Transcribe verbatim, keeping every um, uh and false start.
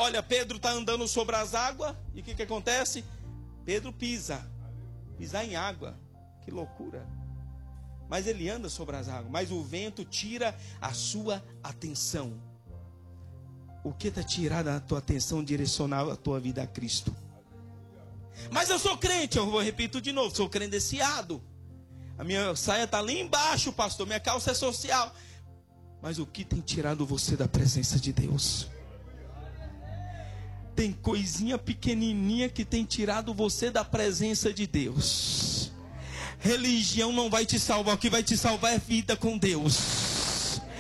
Olha, Pedro está andando sobre as águas. E o que, que acontece? Pedro pisa. Pisar em água. Que loucura. Mas ele anda sobre as águas. Mas o vento tira a sua atenção. O que está tirando a tua atenção? Direcionar a tua vida a Cristo. Mas eu sou crente. Eu vou repito de novo. Sou credenciado. A minha saia está ali embaixo, pastor. Minha calça é social. Mas o que tem tirado você da presença de Deus? Tem coisinha pequenininha que tem tirado você da presença de Deus. Religião não vai te salvar. O que vai te salvar é vida com Deus.